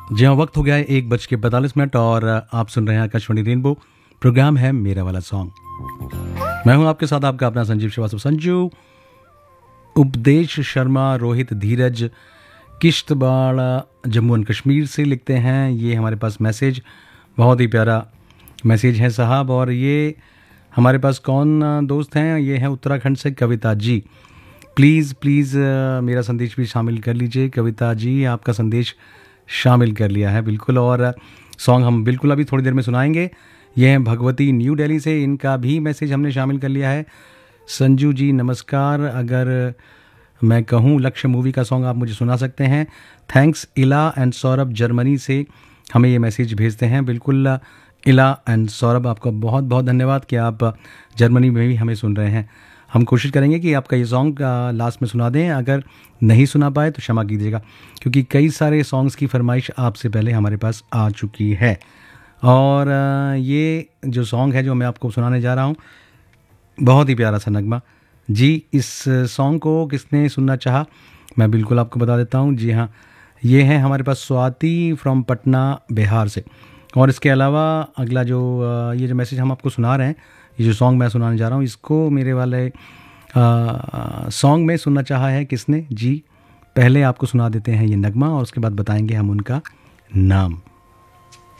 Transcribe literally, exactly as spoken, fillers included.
जी हाँ, वक्त हो गया है एक बज के पैंतालीस मिनट और आप सुन रहे हैं आकाशवाणी रेनबो। प्रोग्राम है मेरा वाला सॉन्ग। मैं हूं आपके साथ आपका अपना संजीव श्रीवास्तव। संजू, उपदेश शर्मा, रोहित, धीरज, किश्तवाड़, जम्मू एंड कश्मीर से लिखते हैं ये हमारे पास मैसेज। बहुत ही प्यारा मैसेज है साहब। और ये हमारे पास कौन दोस्त हैं? ये हैं उत्तराखंड से कविता जी। प्लीज़ प्लीज़ मेरा संदेश भी शामिल कर लीजिए। कविता जी, आपका संदेश शामिल कर लिया है बिल्कुल। और सॉन्ग हम बिल्कुल अभी थोड़ी देर में सुनाएंगे। ये हैं भगवती न्यू दिल्ली से, इनका भी मैसेज हमने शामिल कर लिया है। संजू जी नमस्कार, अगर मैं कहूँ लक्ष्य मूवी का सॉन्ग आप मुझे सुना सकते हैं। थैंक्स। इला एंड सौरभ जर्मनी से हमें ये मैसेज भेजते हैं। बिल्कुल इला एंड सौरभ, आपका बहुत बहुत धन्यवाद कि आप जर्मनी में भी हमें सुन रहे हैं। हम कोशिश करेंगे कि आपका ये सॉन्ग लास्ट में सुना दें। अगर नहीं सुना पाए तो क्षमा कीजिएगा, क्योंकि कई सारे सॉन्ग्स की फरमाइश आपसे पहले हमारे पास आ चुकी है। और ये जो सॉन्ग है जो मैं आपको सुनाने जा रहा हूँ, बहुत ही प्यारा सा नगमा जी। इस सॉन्ग को किसने सुनना चाहा मैं बिल्कुल आपको बता देता हूँ। जी हाँ, ये है हमारे पास स्वाति फ्रॉम पटना बिहार से। और इसके अलावा अगला जो ये जो मैसेज हम आपको सुना रहे हैं, ये जो सॉन्ग मैं सुनाने जा रहा हूँ, इसको मेरे वाले सॉन्ग में सुनना चाहा है किसने जी। पहले आपको सुना देते हैं ये नगमा और उसके बाद बताएंगे हम उनका नाम।